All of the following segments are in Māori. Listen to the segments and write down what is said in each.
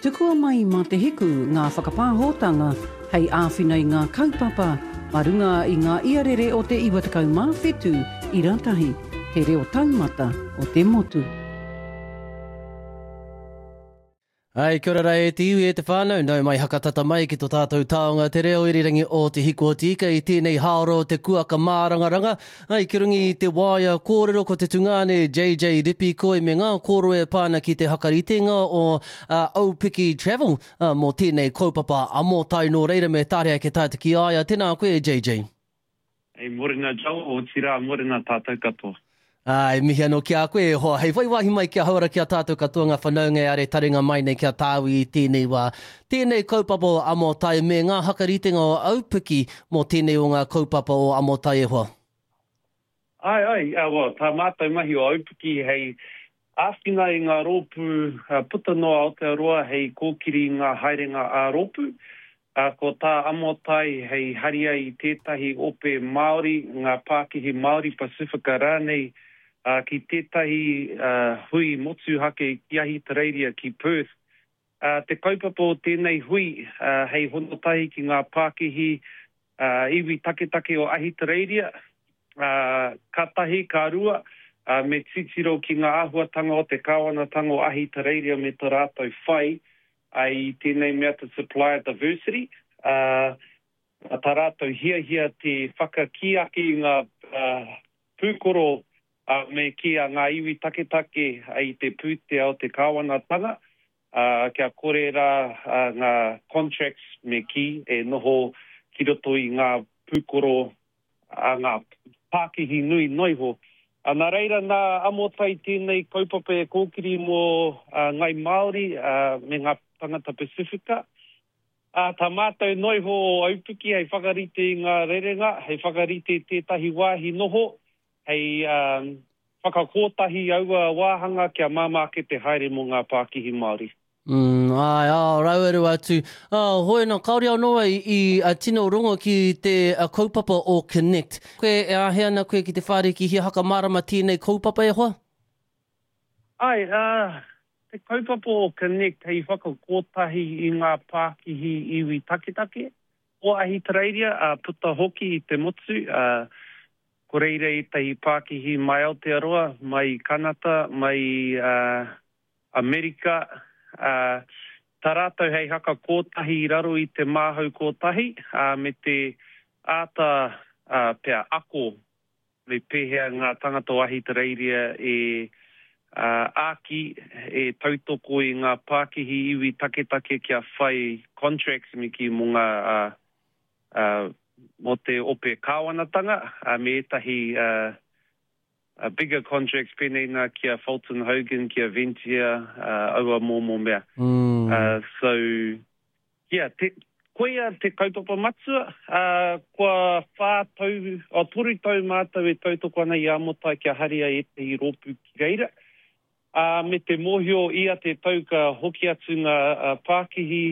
Tukua mai mā te hiku ngā whakapāhotanga hei āwhina i ngā kaupapa, marunga i ngā iarere o te 27 i ratahi, te reo taumata o te motu. Ai, kia ora e te iwi e te whānau, nau mai hakatata mai ki tō tātou taonga te reo irirangi o te hiko o tika i tēnei haoro te kuaka mārangaranga. Ai, ki rungi i te waia kōrero ko te tungane JJ Ripi koe me ngā kōroe pāna ki te hakaritenga o Aupiki Travel mō tēnei kaupapa amotai nō reira me tārea ke tāta ki aia. Tēnā koe JJ. Ei morena jau o tira morena tātou katoa. Ai, mihi anō ki a koe, hoa, hei waiwahi mai kia haura ki a tātou katoa ngā whanaunga are taringa mai nei kia tāwi i tēnei wā. Tēnei kaupapa o Amotai me ngā hakaritenga o Aupiki mō tēnei o ngā kaupapa o Amotai e hoa. Tā mātou mahi o Aupiki hei āwhina i ngā rōpū puta noa Aotearoa hei kōkiri ngā haerenga a rōpū. Ko tā Amotai hei haria i tētahi ope Māori, ngā Pākihi Māori Pasifika rānei, ki tētahi hui motu hake ki ahi Tareiria ki Perth. Te kaupapa o tēnei hui hei honotahi ki ngā Pākihi iwi take o ahi Tareiria, katahi, ka rua, me titiro ki ngā āhuatanga o te kāwanatanga o ahi Tareiria me tā rātou whai, ai tēnei mea te supplier diversity. Tā rātou hia te whakakiaki i ngā pūkoro me kia ngā iwi take ai te pūtea o te kāwanatanga. Kia kore rā ngā contracts me ki e noho ki roto i ngā pūkoro ngā Pākihi nui noiho. Nā reira nā Amotai tēnei kaupapa e kōkiri mō ngai Māori me ngā tangata Pasifika. Tā mātou noiho o Aupiki hei whakarite i ngā rerenga, hei whakarite tētahi wāhi noho, hei whakakotahi aua wāhanga kia māmake te haere mō ngā Pākihi Māori. Raueru atu. Hoi nā, kaori au noa i tino rongo ki te kaupapa o Connect. Koe e ahe ana koe ki te whare ki hia haka marama tēnei kaupapa e hoa? Te kaupapa o Connect hei whakakotahi i ngā Pākihi iwi take. O ahi Tareiria, puta hoki i te motu, ko reira i tahi Pākihi mai Aotearoa, mai Kanata, mai Amerika. Tā rātou hei haka kōtahi i raro i te māhau kōtahi, me te āta pia ako, me pēhea ngā tangata o ahi Tareiria e āki e tautoko i ngā Pākihi iwi take kia whai contracts me ki mō ngā mo te ope kāwanatanga, me etahi bigger contracts pēnei nā kia Fulton Hogan, kia Ventia, aua mō mea. Koea te kaupapa matua, kua whātau, o toru tau mātou e tautoko ana i Amotai kia haria e te i rōpū ki reira. Me te mōhio ia te tauka hoki atu ngā Pākihi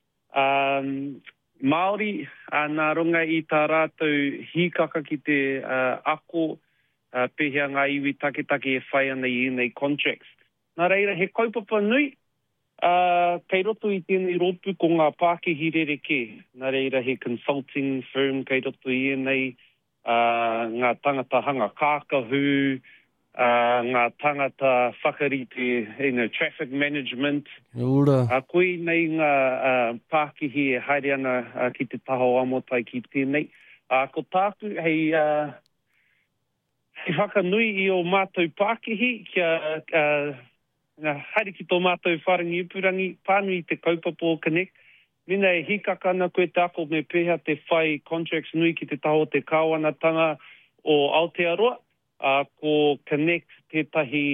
Māori, nā runga i tā rātou hikaka ki te ako, pēhea ngā iwi take e whai ana i nei contracts. Nā reira, he kaupapa nui, kei roto i tēnei rōpū ko ngā Pākihi rereke. Nā reira, he consulting firm kei roto i nei, ngā tangata hanga kākahu, ngā tangata whakarite, traffic management. Koe nei ngā Pākihi e haere ana ki te taho Amotai ki tēnei. Ko tāku, hei whakanui i o mātou Pākihi, kia haere ki tō mātou wharangi upurangi, pānui te kaupapa o Connect. Mina e hikaka ana koe te ako me pēhea te whai contracts nui ki te taho te kāwanatanga o Aotearoa. Ko Connect tētahi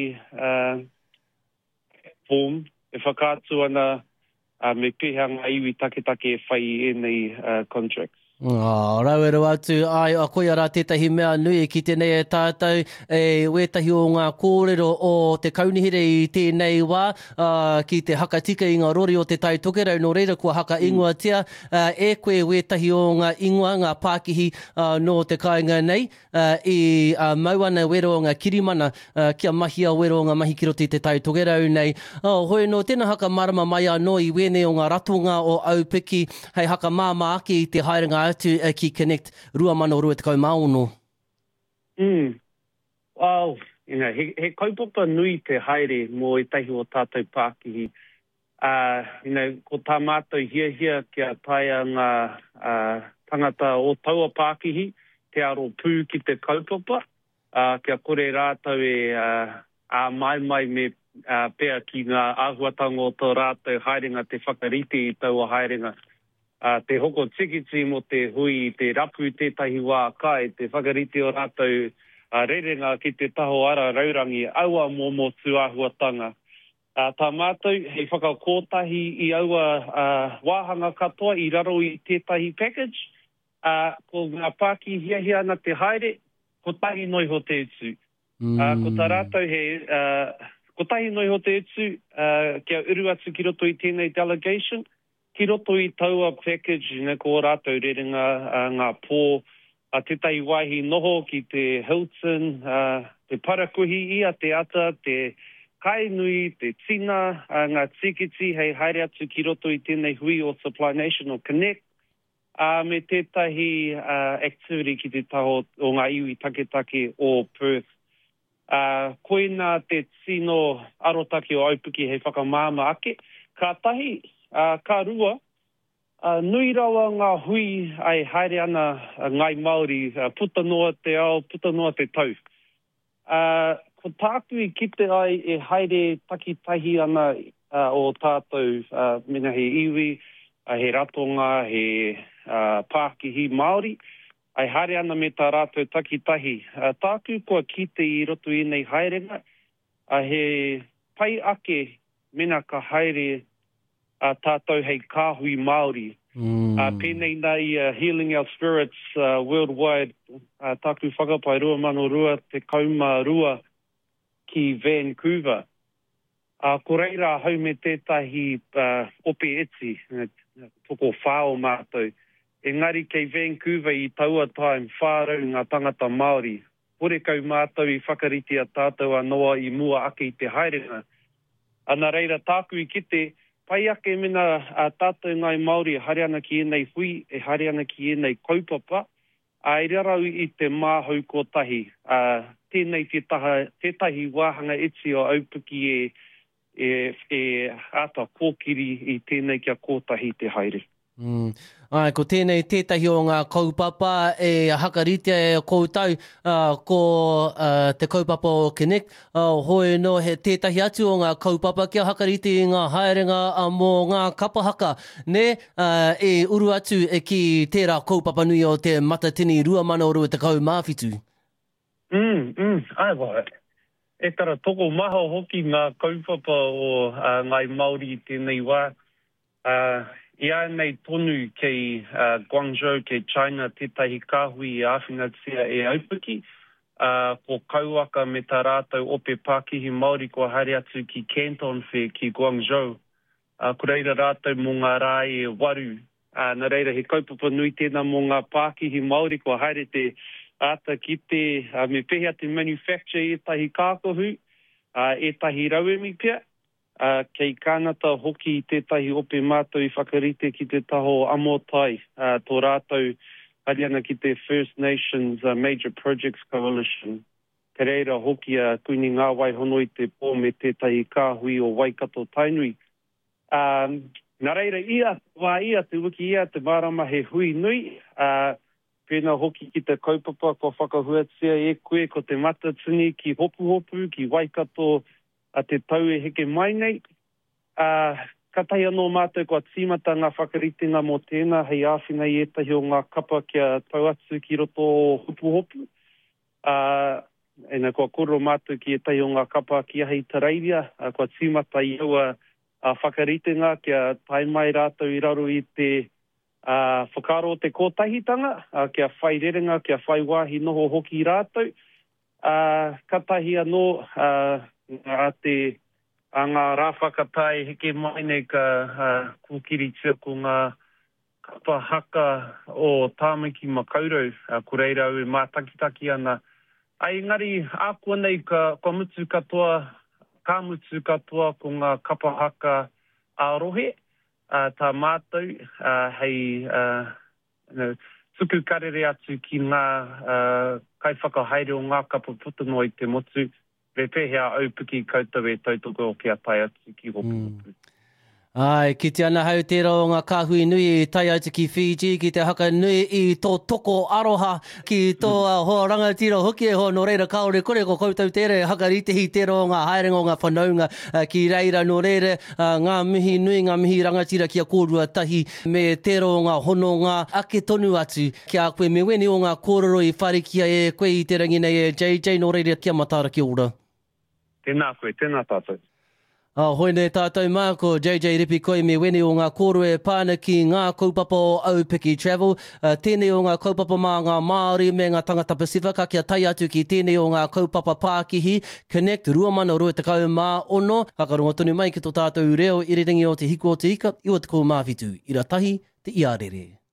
form e whakātu ana me pēhea ngā iwi take e whai e nei contracts. Rauero atu, ai, a koe ara tētahi mea nui ki tēnei e tātou, wētahi o ngā kōrero o te kaunihere i tēnei wā, ki te hakatika i ngā rori o te tai tokerau, no reira kua haka ingoa tia, e koe wētahi o ngā ingoa, ngā pākihi no te kāinga nei, i mauana wero o ngā kirimana, kia mahi a wero o ngā mahi ki roti te tai tokerau nei. Hoi no tēnā haka marama mai anō i wene o ngā ratonga o Aupiki, hei haka māma ake i te haerenga atu ki Connect 2,2 maono. Well, he kaupapa nui te haere mō e tahi o tātou Pākihi. Ko tā mātou hia kia taia ngā tangata o taua Pākihi, te aro pū ki te kaupapa, kia kore rātou mai me pēr ki ngā āhuatanga o tō rātou haerenga te whakarite i taua haerenga. Te hoko tikiti mo te hui, te rapu tētahi wā kai, te whakarite o rātou rerenga ki te taho ara raurangi, aua mō tū āhuatanga. Tā mātou, hei whakakōtahi i aua wāhanga katoa i raro i tētahi package, ko ngā pāki hia na te haere, ko tahi noi ho te utu. Ko tā rātou ko tahi noi ho te utu, kia uru atu ki roto i tēnei delegation, ki roto i taua package, ko rātou rerenga ngā pō, tētahi waihi noho ki te Hilton, te Parakuhi ia, te ata, te Kainui, te Tina, ngā tikiti, hei haere atu ki roto i tēnei hui o Supply Nation o Connect, me tētahi activity ki te taho o ngā iwi taketake o Perth. Koina te tino arotaki o Aupiki hei whakamāma ake, ka tahi, ka rua, nui rawa ngā hui ai haere ana ngai Māori, puta noa te ao, puta noa te tau. Ko tāku i kite ai e haere takitahi ana o tātou, mena he iwi, he ratonga, he Pākihi Māori, ai haere ana me tā rātou takitahi. Tāku kua kite i roto i nei haerenga, he pai ake mena ka haere tātou hei kāhui Māori. Pēnei nei Healing Our Spirits Worldwide, tāku whakapai 2,2 te kauma rua ki Vancouver. Ko reira hau me tētahi ope eti, toko whāo mātou. Engari kei Vancouver i taua time whārau ngā tangata Māori. Hore kau mātou i whakariti a tātou anoa i mua ake i te haerenga. Ana reira tāku i kite, pai ake mena tātou ngai Māori e haere ana ki enei hui, e haere ana ki enei kaupapa, e rarau i te māhau kotahi. Tēnei tētahi wāhanga eti o Aupiki e ata kōkiri i tēnei kia kotahi te haere. Ai, ko tēnei tētahi o ngā kaupapa e hakarite e koutau ko te kaupapa o Connect. Hoi no he tētahi atu o ngā kaupapa kia hakarite i ngā haerenga mō ngā kapahaka. Ne, e uru atu ki tērā kaupapa nui o te matatini 2,2 māwhitu. Ai wā. E tara toko maho hoki ngā kaupapa o ngai Māori tēnei wā. Ia nei tonu kei Guangzhou, kei China, tētahi kāhui i āwhinatia e Aupiki. Ko kauaka me tā rātou ope Pākihi Māori ko haere atu ki Canton Fair ki Guangzhou. Ko reira rātou mō ngā rā e waru. Nā reira he kaupapa nui tēnā mō ngā Pākihi Māori ko haere te ata ki te me pehea te manufacture e tahi kākohu, e tahi rauemi pia. Kei kānata hoki i tētahi ope mātou i whakarite ki te taho Amotai, tō rātou hariana ki te First Nations Major Projects Coalition. Te reira hoki kuini ngā waihono i te pō me tētahi kāhui o Waikato Tainui. Nā reira ia te wiki ia te marama he hui nui, pēnā hoki ki te kaupapa ko whakahuatia e koe ko te matatini ki hopu, ki Waikato, te tau e heke mai nei. Ka tahi anō mātou kua tīmata ngā whakaritenga mō tēnā, hei āwhina i etahi o ngā kapa kia tau atu ki roto hopu. Kua koro mātou ki etahi o ngā kapa ki ahei Tareiria, kua tīmata i aua whakaritenga kia tai mai rātou i raro i te whakaro te kōtahitanga, kia whai rerenga, kia whai wāhi noho hoki rātou. Katahi anō ngā rāwhakatai heke mai nei ka kūkiri tia ko ngā kapa haka o Tāmaki Makaurau, ko reira au mātakitaki ana. Ai ngari ākua nei ka mutu katoa, ka mutu katoa ko ngā kapa haka ārohe, tā mātou, hei tuku karere atu ki ngā kaiwhakahaere o ngā kapa putano i te motu, re pehea aupiki koutou e tautoko o kia tai atu ki hopu. Ai, ki te ana hau tērā o ngā kāhui nui i tai atu ki Fiji, ki te haka nui i tō toko aroha, ki tō hoa rangatira hoki e hoa no reira kaore kore ko koutou tere haka ritehi tērā o ngā haerenga o ngā whanaunga ki reira no reira ngā mihi nui, ngā mihi rangatira kia kōrua tahi me tērā o ngā hono ngā ake tonu atu ki a koe me weni o ngā kōrero i wharekia e koe i te rangi nei e JJ no reira kia matara ki ora. Tēnā koe, tēnā tātou. Hoi nei tātou māko, JJ Ripi koe me weni o ngā kōrue pāna ki ngā kaupapa o Aupiki Travel. Tēnei o ngā kaupapa mā ngā Māori me ngā tangata Pasifika kia tai atu ki tēnei o ngā kaupapa Pākihi. Connect 2,240. Whakarongo tonu mai ki tō tātou reo iriringi o te hiku o te ika. Iwa te kou mawhitu, ira tahi te iarere.